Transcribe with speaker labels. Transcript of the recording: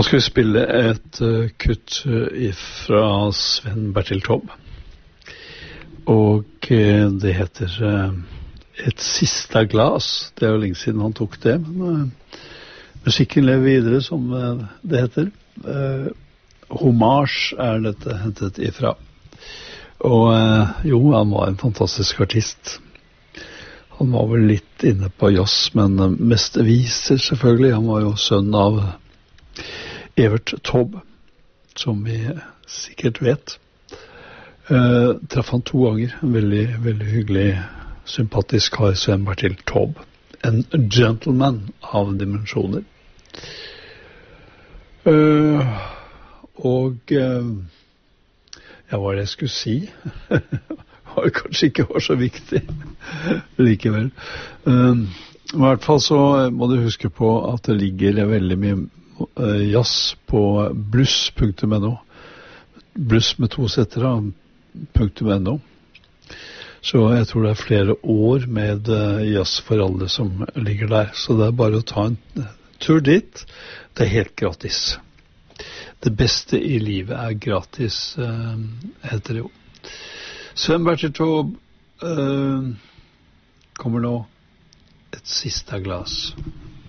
Speaker 1: skal vi spille et kutt fra Sven Bertil Taube. Og det heter Et sista glas. Det jo lenge siden han tok det, men musikken lever videre, som det heter. Hommage dette hentet ifra. Og jo, han var en fantastisk artist. Han var vel litt inne på jazz, men mest viser selvfølgelig. Han var jo sønn av Evert Taube, som vi sikkert vet. Traff han 2 ganger. En veldig, veldig hyggelig, sympatisk kar, Sven Bertil Taube. En gentleman av dimensjoner. Ja, hva det jeg skulle si? Var kanskje ikke var så viktig likevel. I hvert fall så må du huske på at det ligger veldig mye jazz på bluss.no. Bluss med 2 setter av .no. Så jeg tror det flere år med jazz for alle som ligger der. Så det bare å ta en tur dit. Det helt gratis. Det beste i livet gratis, heter det jo. Sven Bertil Taube kommer nå Et sista glas.